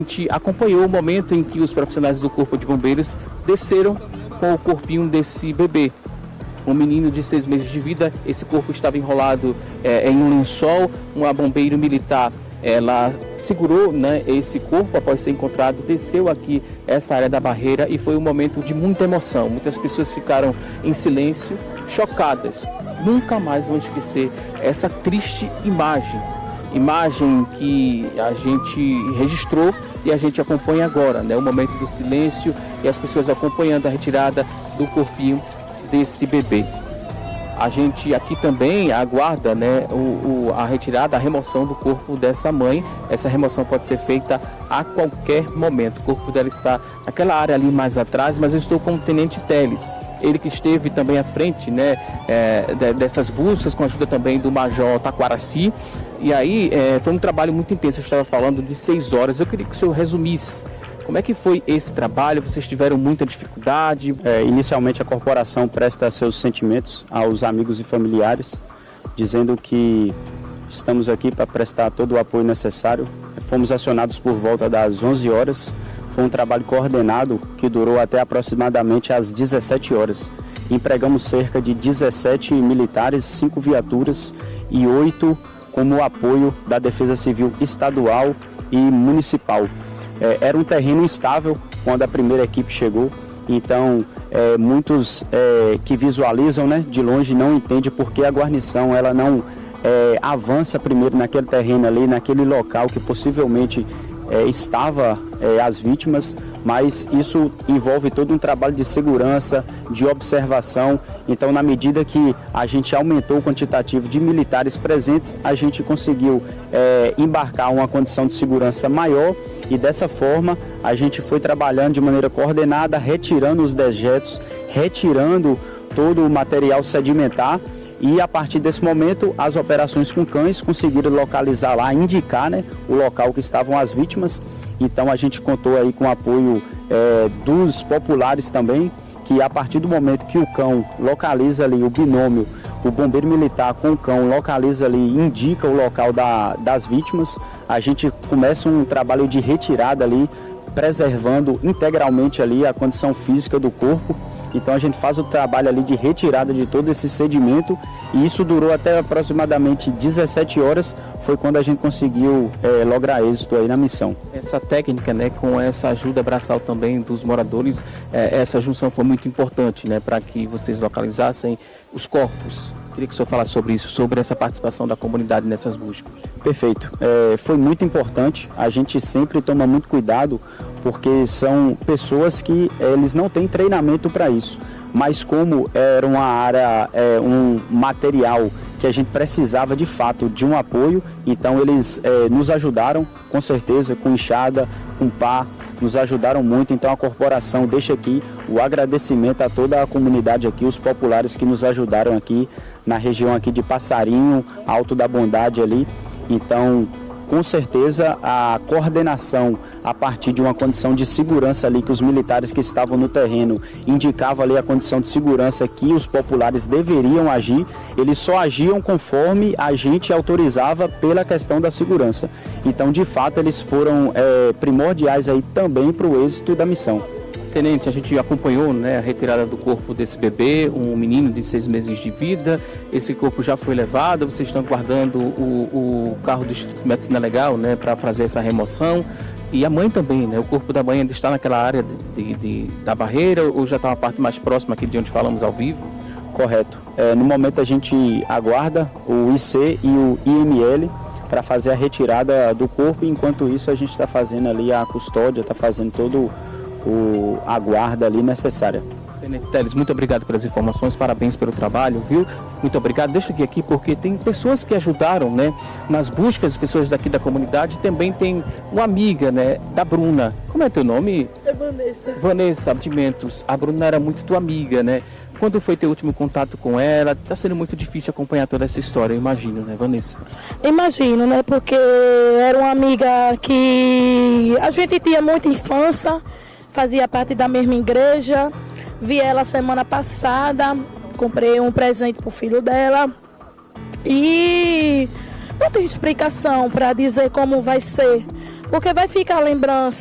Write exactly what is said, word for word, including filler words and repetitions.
A gente acompanhou o momento em que os profissionais do Corpo de Bombeiros desceram com o corpinho desse bebê. Um menino de seis meses de vida, esse corpo estava enrolado é, em um lençol. Uma bombeiro militar, ela segurou, né, esse corpo após ser encontrado, desceu aqui essa área da barreira e foi um momento de muita emoção. Muitas pessoas ficaram em silêncio, chocadas. Nunca mais vão esquecer essa triste imagem. Imagem que a gente registrou e a gente acompanha agora, né? O momento do silêncio e as pessoas acompanhando a retirada do corpinho desse bebê. A gente aqui também aguarda, né, o, o, a retirada, a remoção do corpo dessa mãe. Essa remoção pode ser feita a qualquer momento. O corpo dela está naquela área ali mais atrás, mas eu estou com o Tenente Teles. Ele que esteve também à frente, né, é, dessas buscas, com a ajuda também do Major Taquaraci. E aí é, foi um trabalho muito intenso, eu estava falando de seis horas. Eu queria que o senhor resumisse como é que foi esse trabalho. Vocês tiveram muita dificuldade? É, inicialmente a corporação presta seus sentimentos aos amigos e familiares, dizendo que estamos aqui para prestar todo o apoio necessário. Fomos acionados por volta das onze horas. Foi um trabalho coordenado que durou até aproximadamente às dezessete horas. Empregamos cerca de dezessete militares, cinco viaturas e oito como apoio da Defesa Civil Estadual e Municipal. É, era um terreno instável quando a primeira equipe chegou, então é, muitos é, que visualizam, né, de longe não entendem por que a guarnição ela não é, avança primeiro naquele terreno ali, naquele local que possivelmente É, estava é, as vítimas, mas isso envolve todo um trabalho de segurança, de observação. Então, na medida que a gente aumentou o quantitativo de militares presentes, a gente conseguiu é, embarcar uma condição de segurança maior e dessa forma a gente foi trabalhando de maneira coordenada, retirando os dejetos, retirando todo o material sedimentar. E a partir desse momento, as operações com cães conseguiram localizar lá, indicar, né, o local que estavam as vítimas. Então a gente contou aí com o apoio é, dos populares também, que a partir do momento que o cão localiza ali o binômio, o bombeiro militar com o cão localiza ali, indica o local da, das vítimas, a gente começa um trabalho de retirada ali, preservando integralmente ali a condição física do corpo. Então a gente faz o trabalho ali de retirada de todo esse sedimento e isso durou até aproximadamente dezessete horas, foi quando a gente conseguiu é, lograr êxito aí na missão. Essa técnica, né, com essa ajuda braçal também dos moradores, é, essa junção foi muito importante, né, para que vocês localizassem os corpos. Queria que o senhor falasse sobre isso, sobre essa participação da comunidade nessas buscas. Perfeito. É, foi muito importante. A gente sempre toma muito cuidado porque são pessoas que é, eles não têm treinamento para isso. Mas como era uma área, é, um material que a gente precisava de fato de um apoio, então eles é, nos ajudaram, com certeza, com enxada, com pá, nos ajudaram muito. Então a corporação deixa aqui o agradecimento a toda a comunidade aqui, os populares que nos ajudaram aqui na região aqui de Passarinho, Alto da Bondade ali. Então, com certeza, a coordenação a partir de uma condição de segurança ali, que os militares que estavam no terreno indicavam ali a condição de segurança que os populares deveriam agir, eles só agiam conforme a gente autorizava pela questão da segurança. Então, de fato, eles foram é, primordiais aí também para o êxito da missão. Tenente, a gente acompanhou, né, a retirada do corpo desse bebê, um menino de seis meses de vida. Esse corpo já foi levado, vocês estão guardando o, o carro do Instituto de Medicina Legal, né, para fazer essa remoção. E a mãe também, né? O corpo da mãe ainda está naquela área de, de, da barreira ou já está uma parte mais próxima aqui de onde falamos ao vivo? Correto. É, no momento a gente aguarda o I C e o I M L para fazer a retirada do corpo. Enquanto isso a gente está fazendo ali a custódia, está fazendo todo o, a guarda ali necessária. Tenente Teles, muito obrigado pelas informações, parabéns pelo trabalho, viu? Muito obrigado. Deixa eu aqui porque tem pessoas que ajudaram, né, nas buscas, pessoas daqui da comunidade. Também tem uma amiga, né, da Bruna. Como é teu nome? É Vanessa. Vanessa Abdimentos. A Bruna era muito tua amiga, né? Quando foi teu último contato com ela? Tá sendo muito difícil acompanhar toda essa história, eu imagino, né, Vanessa? Imagino, né? Porque era uma amiga que a gente tinha muita infância, fazia parte da mesma igreja. Vi ela semana passada, comprei um presente para o filho dela e não tem explicação para dizer como vai ser porque vai ficar a lembrança.